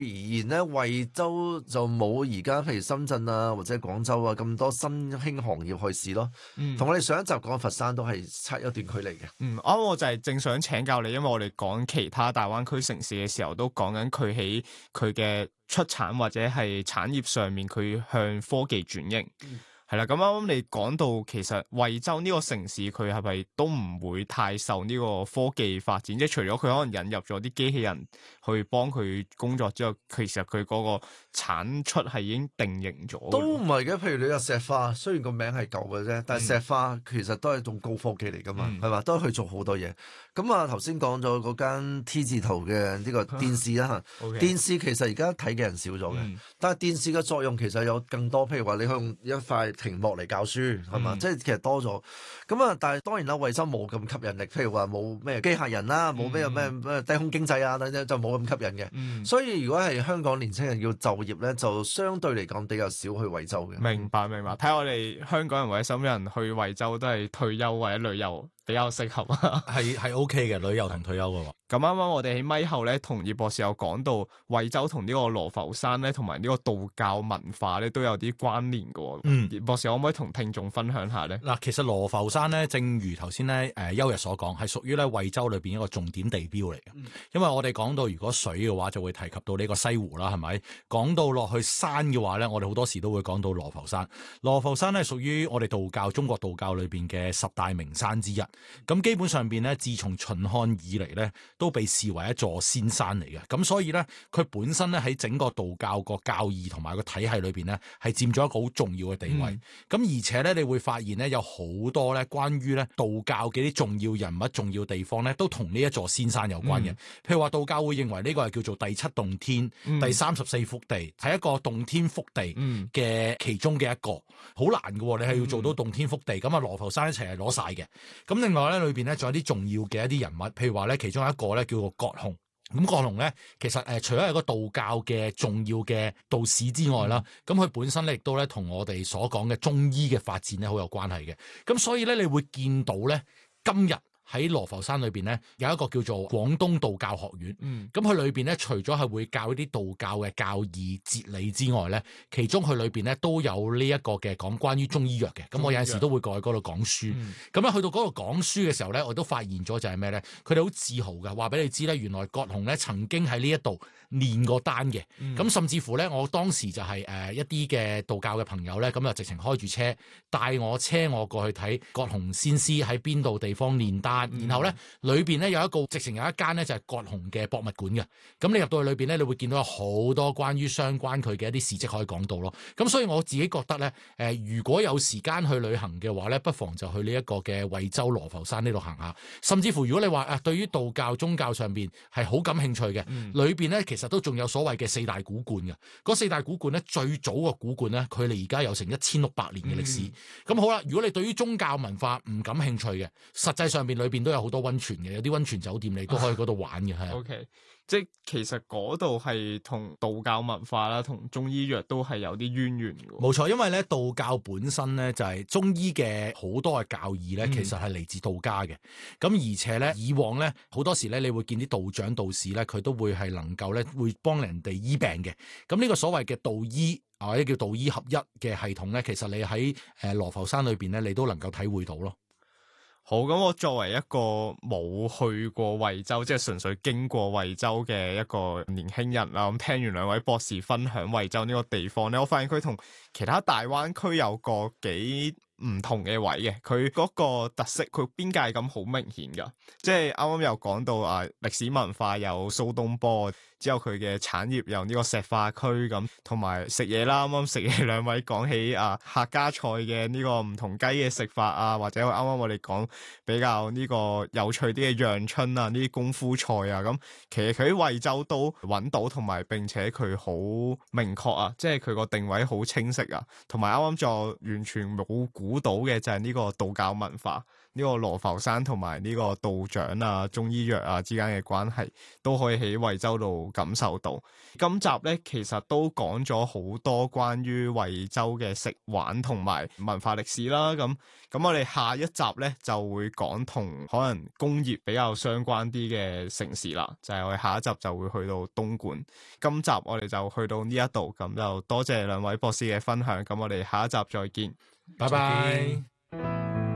而言咧，惠州就冇而家譬如深圳啊或者廣州啊咁多新興行業去試咯。同我哋上一集講嘅佛山都係差一段距離嘅。 啱我就係正想請教你，因為我哋講其他大灣區城市嘅時候，都講緊佢喺佢嘅出產或者係產業上面，佢向科技轉型。係啦，咁啱啱你講到其實惠州呢個城市佢係咪都唔會太受呢個科技發展？即係除咗佢可能引入咗啲機器人去幫佢工作之後，其實佢嗰個產出係已經定型咗。 都唔係嘅，譬如你話石化，雖然個名係舊嘅啫，但係石化其實都係一種高科技嚟噶嘛，係嘛，都係去做好多嘢。咁啊頭先講咗嗰間 T 字頭嘅呢個電視啦嚇，電視其實而家睇嘅人少咗嘅，但係電視嘅作用其實有更多，譬如話你用一塊屏幕嚟教書係嘛，即係其實多咗。咁啊，但係當然啦，惠州冇咁吸引力，譬如話冇咩機械人啦，冇咩低空經濟啊等等，就冇咁吸引嘅。所以如果係香港年輕人要就業咧，就相對嚟講比較少去惠州嘅。 明白。睇下我哋香港人或者深圳人去惠州都係退休或者旅遊比較適合啊。 係 OK 嘅，旅遊同退休嘅喎。 咁啱啱我哋喺咪後咧，同葉博士有講到惠州同呢個羅浮山咧，同埋呢個道教文化咧都有啲關聯嘅。葉博士可唔可以同聽眾分享下咧？ 嗱，其實羅浮山咧，正如頭先咧邱日所講，係屬於咧惠州裏邊一個重點地標嚟嘅。因為我哋講到如果水嘅話，就會提及到呢個西湖啦，係咪？講到落去山嘅話咧，我哋好多時都會講到羅浮山。羅浮山咧屬於我哋道教中國道教裏邊嘅10大名山之一。咁基本上邊咧，自從秦漢以嚟咧，都被視為一座仙山嚟嘅。咁所以咧，佢本身咧喺整個道教個教義同埋個體系裏邊咧，係佔咗一個好重要嘅地位。咁而且咧，你會發現咧，有好多咧關於咧道教嘅啲重要人物、重要地方咧，都同呢一座仙山有關嘅。譬如話道教會認為呢個係叫做第7洞天、第34福地，係一個洞天福地嘅其中嘅一個。好難嘅，你係要做到洞天福地。咁啊，羅浮山一齊係攞晒嘅。咁另外咧，裏邊咧仲有啲重要嘅一啲人物，譬如話咧，其中一個咧叫做葛洪。咁葛洪咧，其實除咗係個道教嘅重要嘅道士之外啦，咁佢本身咧亦都咧同我哋所講嘅中醫嘅發展咧好有關係嘅。咁所以咧，你會見到咧今日喺羅浮山裏邊咧有一個叫做廣東道教學院，咁佢裏邊咧除咗係會教一啲道教嘅教義哲理之外咧，其中佢裏邊咧都有呢一個嘅講關於中醫藥嘅，咁我有陣時都會過去嗰度講書，咁咧去到嗰度講書嘅時候咧，我都發現咗就係咩咧？佢哋好自豪嘅，話俾你知咧，原來葛洪咧曾經喺呢一度練過丹嘅，咁甚至乎咧，我當時就係一啲嘅道教嘅朋友咧，咁就直情開住車帶我過去睇葛洪先師喺邊度地方練丹。然後咧，裏邊咧有一個直情有一間咧就係葛洪嘅博物館嘅。咁你入到去裏邊咧，你會見到有好多關於相關佢嘅一啲事蹟可以講到咯。咁所以我自己覺得咧，如果有時間去旅行嘅話咧，不妨就去呢一個嘅惠州羅浮山呢度行下。甚至乎如果你話對於道教宗教上邊係好感興趣嘅，裏邊咧其實都仲有所謂嘅4大古觀嘅。嗰4大古觀咧，最早個古觀咧，佢哋而家有成1600年嘅歷史。咁好啦，如果你對於宗教文化唔感興趣嘅，實際上邊裏邊都有好多溫泉嘅，有啲溫泉酒店你都可以嗰度玩嘅。係。 OK， 即係其實嗰度係同道教文化啦，同中醫藥都係有啲淵源嘅。 冇錯，因為咧道教本身咧就係中醫嘅好多嘅教義咧，其實係嚟自道家嘅。咁而且咧以往咧好多時咧，你會見啲道長道士咧，佢都會係能夠咧會幫人哋醫病嘅。咁呢個所謂嘅道醫或者叫道醫合一嘅系統咧，其實你喺羅浮山裏邊咧，你都能夠體會到咯。 好，咁我作為一個冇去過惠州，即係純粹經過惠州嘅一個年輕人啦，咁聽完兩位博士分享惠州呢個地方咧，我發現佢同其他大灣區有個幾唔同嘅位嘅，佢嗰個特色，佢邊界感好明顯噶，即係啱啱又講到歷史文化有蘇東坡，之後佢嘅產業有呢個石化區咁，同埋食嘢啦，啱啱食嘢兩位講起客家菜嘅呢個唔同雞嘅食法啊，或者啱啱我哋講比較呢個有趣啲嘅陽春啊，呢啲功夫菜啊，咁其實佢喺惠州都揾到，同埋並且佢好明確啊，即係佢個定位好清晰啊，同埋啱啱就完全冇估到嘅就係呢個道教文化， 呢個羅浮山同埋呢個道長啊、中醫藥啊之間嘅關係，都可以喺惠州度感受到。今集呢，其實都講咗好多關於惠州嘅食玩同埋文化歷史啦。咁我哋下一集呢，就會講同可能工業比較相關啲嘅城市啦，就係我哋下一集就會去到東莞。今集我哋就去到呢一度，咁就多謝兩位博士嘅分享。咁我哋下一集再見， 拜拜。